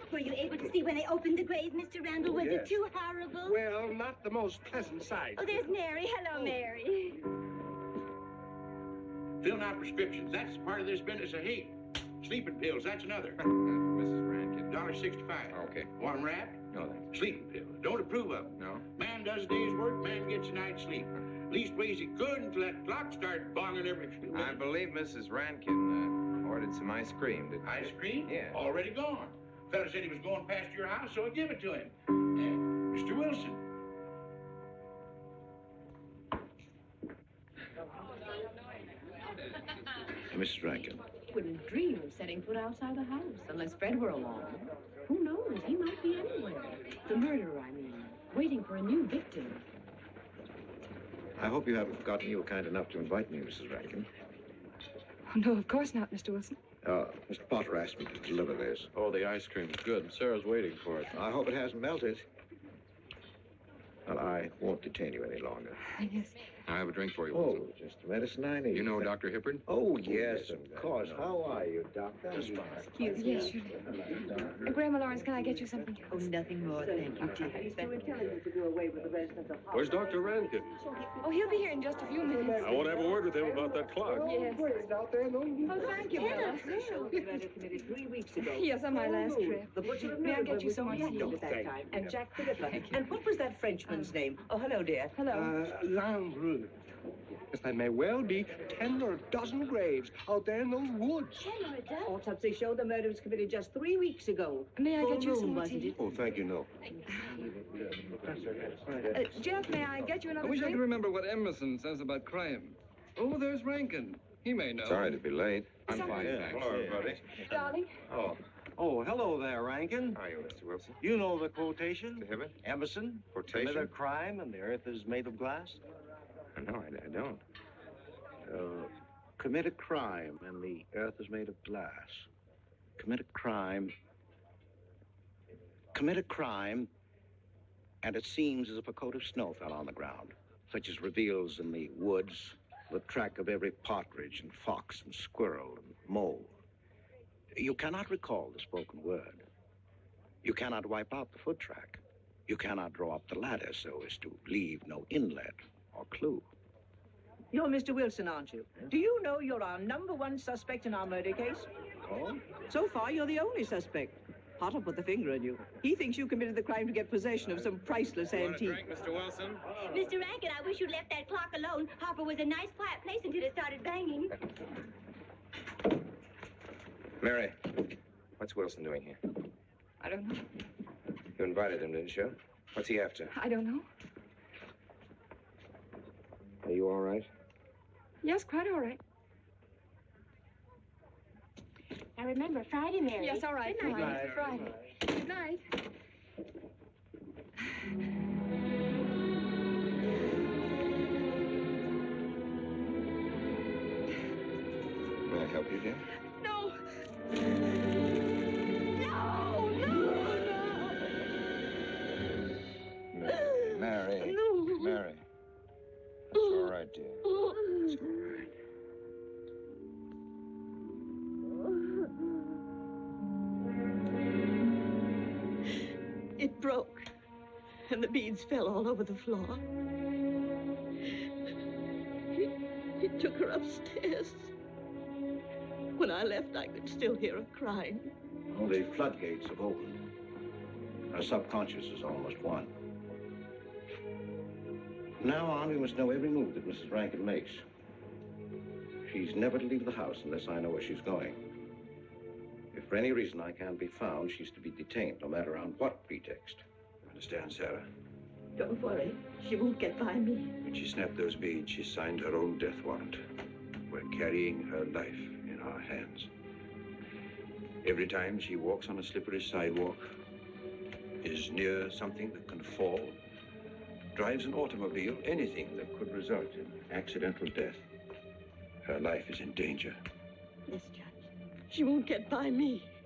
Were you able to see when they opened the grave, Mr. Randall? Was it too horrible? Well, not the most pleasant sight. Oh, there's Mary. Hello, Mary. Filling out prescriptions, that's part of this business of hate. Sleeping pills, that's another. Mrs. Rankin. $1.65. Okay. Want 'em wrapped? No, thanks. Sleeping pills. Don't approve of 'em. No? Man does a day's work, man gets a night's sleep. Leastways he could until that clock started bonging every few minutes. I believe Mrs. Rankin ordered some ice cream. Ice cream? Yeah. Already gone. Fella said he was going past your house, so I give it to him. Mr. Wilson. Mrs. Rankin. Wouldn't dream of setting foot outside the house unless Fred were along. Who knows? He might be anywhere. The murderer, I mean, waiting for a new victim. I hope you haven't forgotten you were kind enough to invite me, Mrs. Rankin. Oh, no, of course not, Mr. Wilson. Mr. Potter asked me to deliver this. Oh, the ice cream's good. Sarah's waiting for it. I hope it hasn't melted. Well, I won't detain you any longer. Yes. I have a drink for you, Oh, Wilson. just the medicine I need. You know Dr. Hippard? Oh, yes, of course. How are you, Doctor? Yes, sure. Grandma Lawrence, can I get you something? Oh, nothing more, thank you, dear. He's too intelligent to do away with the residents of Where's Dr. Rankin? Oh, he'll be here in just a few minutes. I want to have a word with him about that clock. Yes. Oh, thank you, Bella. committed 3 weeks ago. Yes, on my last trip. The butcher of May I get Nuremberg you was some on more hand tea? at that time. And Jack Philippa. And what was that Frenchman's name? Oh, hello, dear. Hello. Landru. Yes, there may well be 10 or a dozen graves out there in those woods. 10 or a dozen? Autopsy showed the murder was committed just 3 weeks ago. May I Full get you some moon, more wasn't tea? it? Oh, thank you, no. Jeff, may I get you I another wish I drink? could remember what Emerson says about crime. Oh, there's Rankin. He may know. Sorry to be late. I'm Something. fine, thanks. Hello, everybody. Darling. Oh, hello there, Rankin. How are you, Mr. Wilson? You know the quotation? The Hibbert? Emerson. Quotation? Commit a crime and the earth is made of glass. No, I don't. Commit a crime and the earth is made of glass. Commit a crime. Commit a crime and it seems as if a coat of snow fell on the ground, such as reveals in the woods the track of every partridge and fox and squirrel and mole. You cannot recall the spoken word. You cannot wipe out the foot track. You cannot draw up the ladder so as to leave no inlet or clue. You're Mr. Wilson, aren't you? Do you know you're our #1 suspect in our murder case? Oh? So far, you're the only suspect. Potter put the finger on you. He thinks you committed the crime to get possession of some priceless Want a antique. drink, Mr. Wilson? Mr. Rankin, I wish you'd left that clock alone. Harper was a nice, quiet place until it started banging. Mary, what's Wilson doing here? I don't know. You invited him, didn't you? What's he after? I don't know. Are you all right? Yes, quite all right. Now remember, Friday, Mary. Yes, all right. Good night. Friday. Good night. May I help you, dear? No. No, no, no. Mary. No. Mary. It's all right, dear. It's all right. It broke, and the beads fell all over the floor. He took her upstairs. When I left, I could still hear her crying. Well, the floodgates have opened. Her subconscious is almost won. From now on, we must know every move that Mrs. Rankin makes. She's never to leave the house unless I know where she's going. If for any reason I can't be found, she's to be detained, no matter on what pretext. Understand, Sarah? Don't worry, she won't get by me. When she snapped those beads, she signed her own death warrant. We're carrying her life in our hands. Every time she walks on a slippery sidewalk, is near something that can fall, drives an automobile, anything that could result in accidental death, her life is in danger. Yes, Judge. She won't get by me.